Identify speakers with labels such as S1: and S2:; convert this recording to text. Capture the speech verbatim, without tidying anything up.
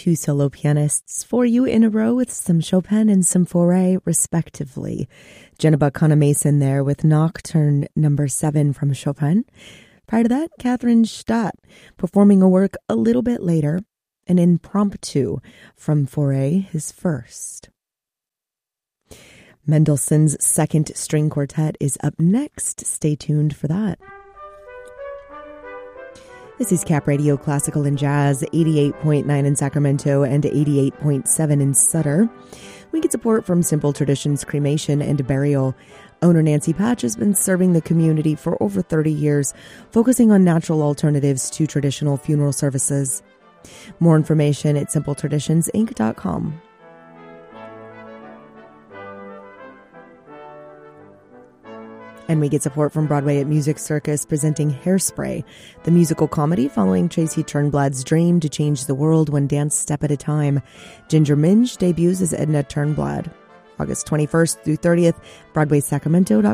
S1: two solo pianists for you in a row with some Chopin and some Fauré, respectively. Jennifer Connor-Mason there with Nocturne number seven from Chopin. Prior to that, Catherine Stadt performing a work a little bit later, an impromptu from Fauré, his first. Mendelssohn's Second String Quartet is up next. Stay tuned for that. This is Cap Radio Classical and Jazz, eighty-eight point nine in Sacramento and eighty-eight point seven in Sutter. We get support from Simple Traditions Cremation and Burial. Owner Nancy Patch has been serving the community for over thirty years, focusing on natural alternatives to traditional funeral services. More information at simple traditions inc dot com. And we get support from Broadway at Music Circus presenting Hairspray, the musical comedy following Tracy Turnblad's dream to change the world one dance step at a time. Ginger Minge debuts as Edna Turnblad. August twenty-first through thirtieth, Broadway Sacramento dot com.